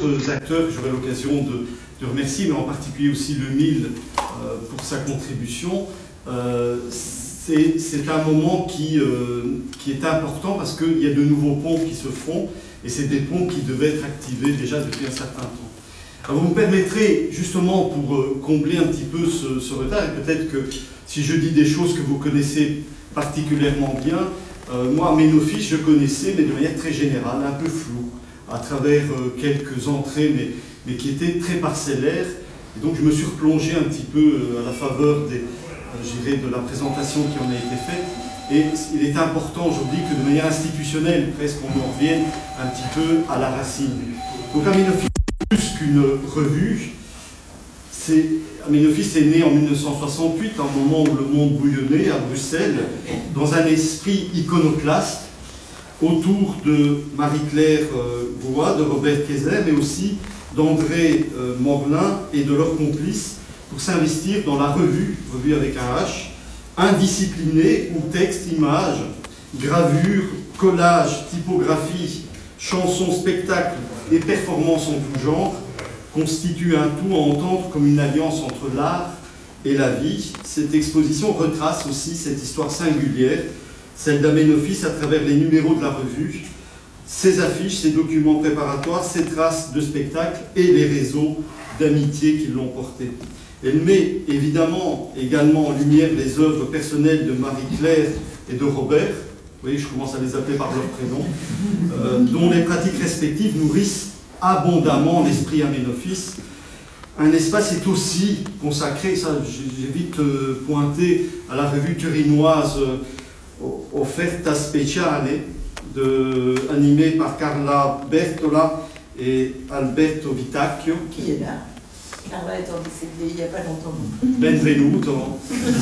d'autres acteurs que j'aurai l'occasion de remercier, mais en particulier aussi le MIL pour sa contribution. C'est un moment qui est important parce qu'il y a de nouveaux ponts qui se font, et c'est des ponts qui devaient être activés déjà depuis un certain temps. Alors vous me permettrez, justement, pour combler un petit peu ce retard, et peut-être que si je dis des choses que vous connaissez particulièrement bien, moi, Aménophis, je connaissais, mais de manière très générale, un peu floue, à travers quelques entrées, mais qui étaient très parcellaires. Et donc je me suis replongé un petit peu à la faveur de la présentation qui en a été faite. Et il est important aujourd'hui que de manière institutionnelle, presque, on en revienne un petit peu à la racine. Donc Aménophis, plus qu'une revue, Aménophis est né en 1968, à un moment où le monde bouillonnait à Bruxelles, dans un esprit iconoclaste, autour de Marie-Claire Goua, de Robert Kayser, mais aussi d'André Morlin et de leurs complices, pour s'investir dans la revue avec un H, indisciplinée où texte, images, gravures, collages, typographie, chansons, spectacles et performances en tout genre constituent un tout à entendre comme une alliance entre l'art et la vie. Cette exposition retrace aussi cette histoire singulière, celle d'Aménophis à travers les numéros de la revue, ses affiches, ses documents préparatoires, ses traces de spectacles et les réseaux d'amitié qui l'ont porté. Elle met évidemment également en lumière les œuvres personnelles de Marie-Claire et de Robert, vous voyez, je commence à les appeler par leur prénom, dont les pratiques respectives nourrissent abondamment l'esprit Aménophis. Un espace est aussi consacré, ça j'ai vite pointé, à la revue turinoise Offerta Speciale, animée par Carla Bertola et Alberto Vitacchio. Qui est là? Carla est en décédée il n'y a pas longtemps. Benvenuto.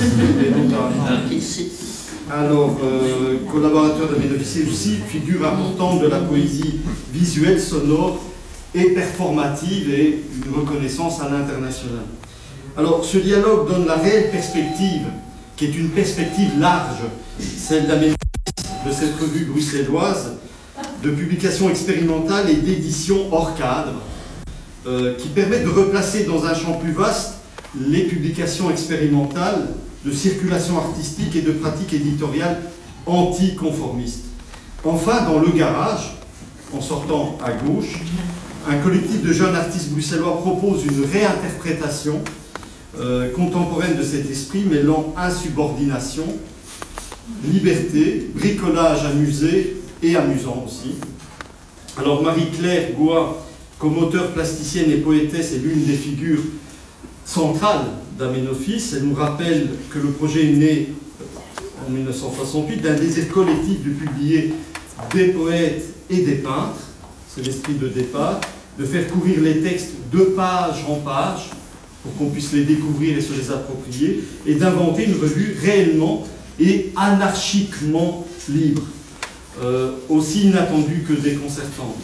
Alors, collaborateur d'Aménophis, et aussi figure importante de la poésie visuelle, sonore et performative, et une reconnaissance à l'international. Alors, ce dialogue donne la réelle perspective, qui est une perspective large, celle d'Aménophis, de cette revue bruxelloise, de publication expérimentale et d'édition hors cadre, qui permet de replacer dans un champ plus vaste les publications expérimentales de circulation artistique et de pratiques éditoriales anticonformistes. Enfin, dans le garage, en sortant à gauche, un collectif de jeunes artistes bruxellois propose une réinterprétation contemporaine de cet esprit, mêlant insubordination, liberté, bricolage amusé et amusant aussi. Alors Marie-Claire Goua, comme auteure plasticienne et poétesse, est l'une des figures centrales d'Aménophis. Elle nous rappelle que le projet est né en 1968 d'un désir collectif de publier des poètes et des peintres, c'est l'esprit de départ, de faire courir les textes de page en page pour qu'on puisse les découvrir et se les approprier, et d'inventer une revue réellement et anarchiquement libre, aussi inattendue que déconcertante.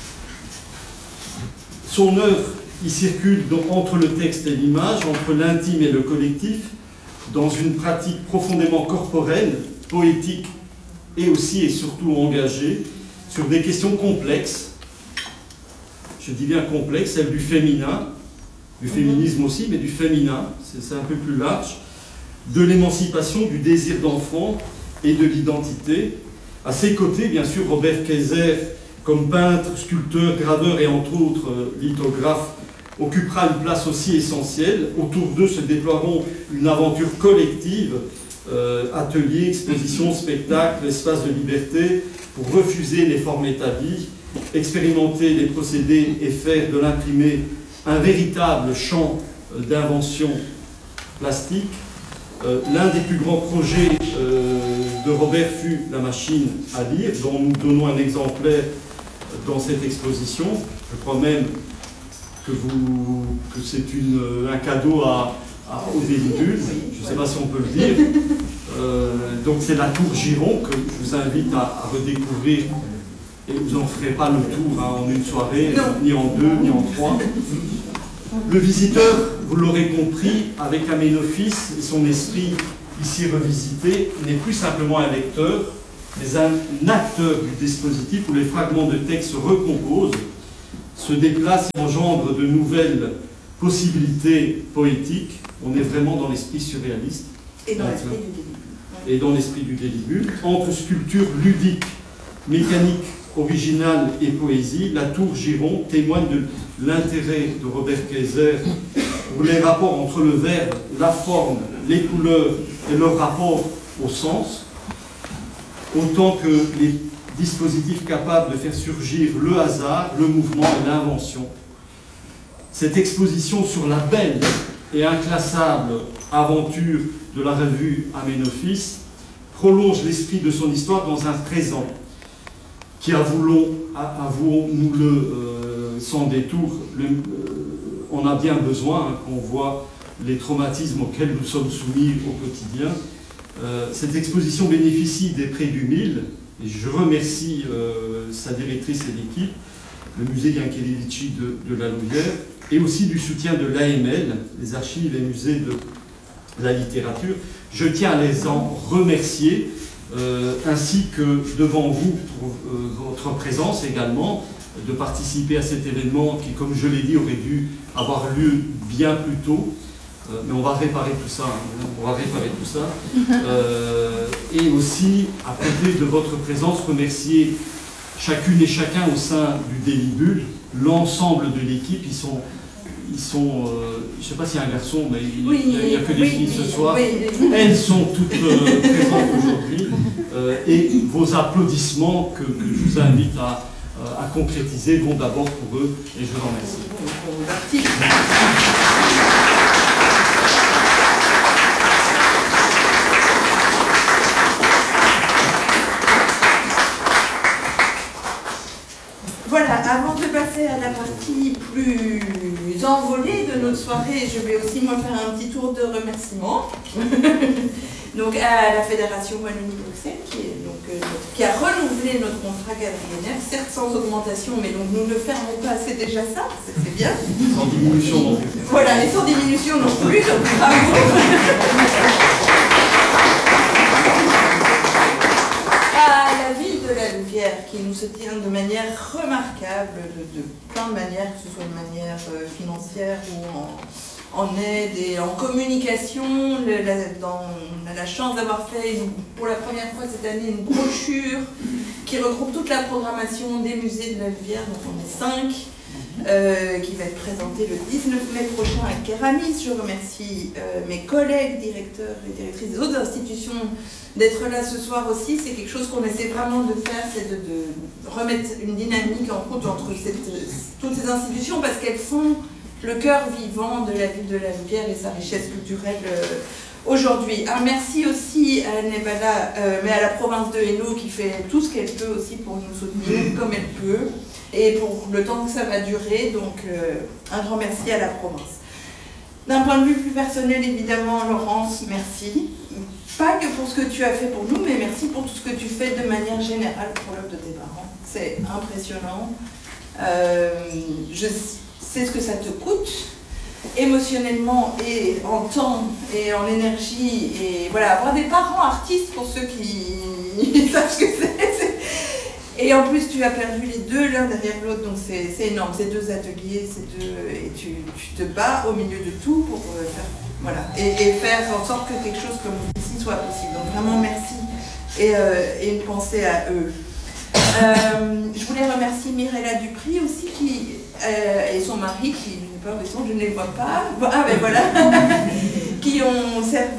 Son œuvre y circule donc entre le texte et l'image, entre l'intime et le collectif, dans une pratique profondément corporelle, poétique et aussi et surtout engagée sur des questions complexes, je dis bien complexes, celle du féminin, du féminisme aussi, mais du féminin, c'est un peu plus large, de l'émancipation, du désir d'enfant et de l'identité. À ses côtés, bien sûr, Robert Kayser, comme peintre, sculpteur, graveur et entre autres lithographe, occupera une place aussi essentielle. Autour d'eux se déploieront une aventure collective, ateliers, expositions, spectacles, espaces de liberté, pour refuser les formes établies, expérimenter les procédés et faire de l'imprimé un véritable champ d'invention plastique. L'un des plus grands projets de Robert fut la machine à lire, dont nous donnons un exemplaire dans cette exposition. Je crois même que c'est un cadeau au début, je ne sais pas si on peut le dire. Donc c'est la Tour Giron que je vous invite à redécouvrir, et vous n'en ferez pas le tour en une soirée, ni en deux, ni en trois. Le visiteur, vous l'aurez compris, avec Aménophis et son esprit ici revisité, n'est plus simplement un lecteur, mais un acteur du dispositif où les fragments de texte se recomposent se déplace et engendre de nouvelles possibilités poétiques. On est vraiment dans l'esprit surréaliste. Et dans l'esprit du délibule. Et dans l'esprit du délibule. Entre sculpture ludique, mécanique, originale et poésie, la tour Giron témoigne de l'intérêt de Robert Kayser pour les rapports entre le verbe, la forme, les couleurs et leur rapport au sens, autant que les dispositifs capables de faire surgir le hasard, le mouvement et l'invention. Cette exposition sur la belle et inclassable aventure de la revue Aménophis prolonge l'esprit de son histoire dans un présent qui, avouons-nous-le sans détour, on a bien besoin, hein, qu'on voit les traumatismes auxquels nous sommes soumis au quotidien. Cette exposition bénéficie des prêts du Mille, et je remercie sa directrice et l'équipe, le musée Yankelevitchi de la Louvière, et aussi du soutien de l'AML, les archives et musées de la littérature. Je tiens à les en remercier, ainsi que devant vous pour votre présence également, de participer à cet événement qui, comme je l'ai dit, aurait dû avoir lieu bien plus tôt. Mais on va réparer tout ça. Hein. On va réparer tout ça. Et aussi, à côté de votre présence, remercier chacune et chacun au sein du Délibule, l'ensemble de l'équipe. Ils sont je ne sais pas s'il y a un garçon, mais il n'y a que des filles ce soir. Elles sont toutes présentes aujourd'hui. Et vos applaudissements que je vous invite à concrétiser vont d'abord pour eux. Et je vous remercie. Voilà, avant de passer à la partie plus envolée de notre soirée, je vais aussi moi faire un petit tour de remerciements. Donc à la Fédération Wallonie-Bruxelles qui a renouvelé notre contrat quadriennal, certes sans augmentation, mais donc nous ne le fermons pas, c'est déjà ça, c'est bien. Sans diminution non plus. Voilà, et sans diminution non plus, donc bravo. À la ville de la Louvière qui nous soutient de manière remarquable, de plein de manières, que ce soit de manière financière ou en aide et en communication. On a la chance d'avoir fait pour la première fois cette année une brochure qui regroupe toute la programmation des musées de la Louvière, donc on est 5, qui va être présentée le 19 mai prochain à Kéramis. Je remercie mes collègues directeurs et directrices des autres institutions d'être là ce soir aussi. C'est quelque chose qu'on essaie vraiment de faire, c'est de remettre une dynamique en route entre toutes ces institutions, parce qu'elles sont le cœur vivant de la ville de la Louvière et sa richesse culturelle aujourd'hui. Un merci aussi à Nebala, mais à la province de Hainaut qui fait tout ce qu'elle peut aussi pour nous soutenir comme elle peut et pour le temps que ça va durer. Donc un grand merci à la province. D'un point de vue plus personnel, évidemment, Laurence, merci. Pas que pour ce que tu as fait pour nous, mais merci pour tout ce que tu fais de manière générale pour l'œuvre de tes parents. C'est impressionnant. Je sais ce que ça te coûte, émotionnellement et en temps et en énergie. Et voilà, avoir des parents artistes, pour ceux qui savent ce que c'est. Et en plus, tu as perdu les deux l'un derrière l'autre, donc c'est énorme. C'est 2 ateliers, et tu te bats au milieu de tout pour faire, voilà, et faire en sorte que quelque chose comme ici soit possible. Donc vraiment merci et une pensée à eux. Je voulais remercier Mirella Dupri aussi, et son mari, qui je ne les vois pas, ah ben voilà, qui ont servi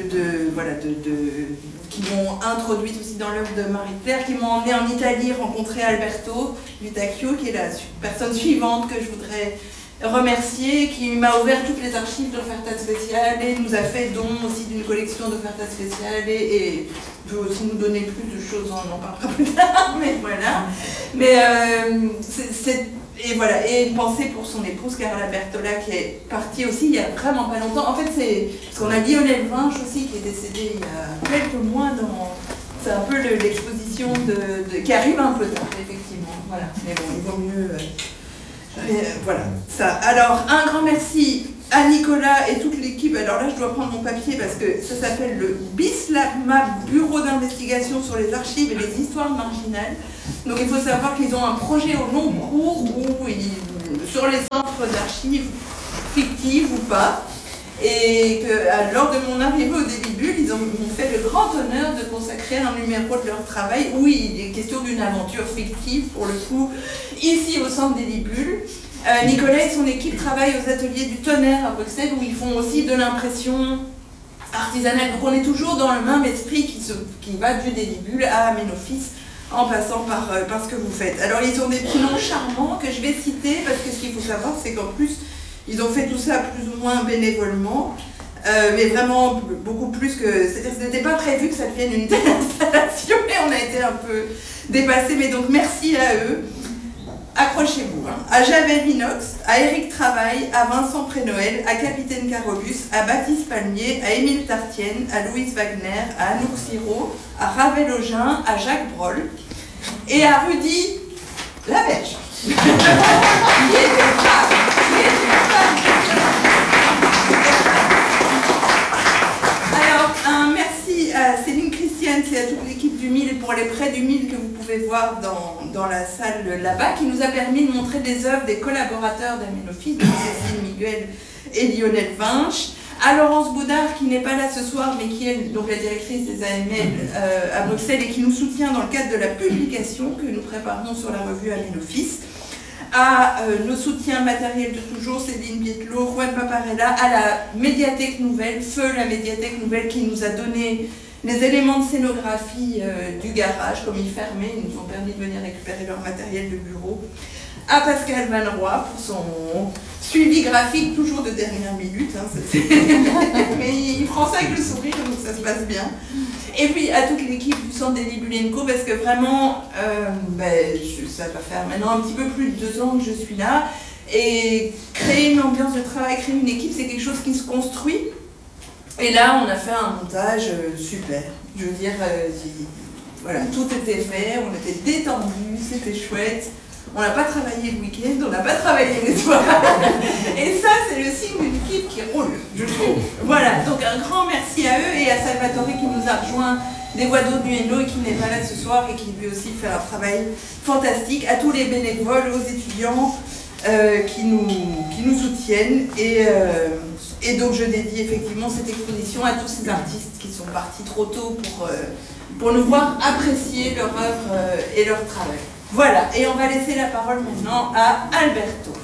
qui m'ont introduite aussi dans l'œuvre de Marie-Claire, qui m'ont emmenée en Italie rencontrer Alberto Lutacchio, qui est la personne suivante que je voudrais remercier, qui m'a ouvert toutes les archives d'Offerta Speciale et nous a fait don aussi d'une collection d'Offerta Speciale et peut aussi nous donner plus de choses, on en parlera plus tard, mais voilà. Mais et voilà, et une pensée pour son épouse Carola Bertola qui est partie aussi il y a vraiment pas longtemps. En fait, c'est parce qu'on a Lionel Vinche aussi qui est décédé il y a quelques mois c'est un peu l'exposition qui arrive un peu tard, effectivement. Voilà, mais bon, il vaut mieux. Voilà, ça. Alors, un grand merci à Nicolas et toute l'équipe. Alors là, je dois prendre mon papier parce que ça s'appelle le BISLAMA, Bureau d'investigation sur les archives et les histoires marginales. Donc il faut savoir qu'ils ont un projet au long cours sur les centres d'archives fictives ou pas. Et que lors de mon arrivée au Délibule, ils m'ont fait le grand honneur de consacrer un numéro de leur travail où il est question d'une aventure fictive, pour le coup, ici au centre Délibule. Nicolas et son équipe travaillent aux ateliers du Tonnerre à Bruxelles, où ils font aussi de l'impression artisanale. Donc on est toujours dans le même esprit qui va du Délibule à Aménophis, en passant par ce que vous faites. Alors ils ont des petits noms charmants que je vais citer, parce que ce qu'il faut savoir, c'est qu'en plus, ils ont fait tout ça plus ou moins bénévolement, mais vraiment beaucoup plus que... C'est-à-dire que ce n'était pas prévu que ça devienne une telle installation, et on a été un peu dépassés, mais donc merci à eux. Accrochez-vous, hein. À Javel Inox, à Éric Travail, à Vincent Prénoël, à Capitaine Carolus, à Baptiste Palmier, à Émile Tartienne, à Louise Wagner, à Anouk Siro, à Ravel Augin, à Jacques Broll et à Rudy Laberge. Qui est une femme. Alors, un merci à Céline Christiane et à toute l'équipe du MIL pour les prêts du MIL que vous pouvez voir dans la salle là-bas, qui nous a permis de montrer des œuvres des collaborateurs d'Aménophis, de Cécile Miguel et Lionel Vinch, à Laurence Boudard, qui n'est pas là ce soir, mais qui est donc la directrice des AML à Bruxelles et qui nous soutient dans le cadre de la publication que nous préparons sur la revue Aménophis, à nos soutiens matériels de toujours, Céline Biettelot, Juan Paparella, à la médiathèque nouvelle, Feu, la médiathèque nouvelle, qui nous a donné les éléments de scénographie du garage, comme ils fermaient, ils nous ont permis de venir récupérer leur matériel de bureau, à Pascal Van Roy pour son suivi graphique, toujours de dernière minute, hein, mais il prend ça avec le sourire, donc ça se passe bien. Et puis à toute l'équipe du Centre Délibulenco, parce que vraiment, ça va faire maintenant un petit peu plus de 2 ans que je suis là, et créer une ambiance de travail, créer une équipe, c'est quelque chose qui se construit. Et là, on a fait un montage super. Je veux dire, voilà, tout était fait, on était détendus, c'était chouette. On n'a pas travaillé le week-end, on n'a pas travaillé les soirs. Et ça, c'est le signe d'une équipe qui roule, je trouve. Voilà, donc un grand merci à eux et à Salvatore qui nous a rejoint des Voix d'eau du Hainaut et qui n'est pas là ce soir et qui lui aussi fait un travail fantastique. À tous les bénévoles, aux étudiants qui nous soutiennent. Et donc je dédie effectivement cette exposition à tous ces artistes qui sont partis trop tôt pour nous voir apprécier leur œuvre et leur travail. Voilà, et on va laisser la parole maintenant à Alberto.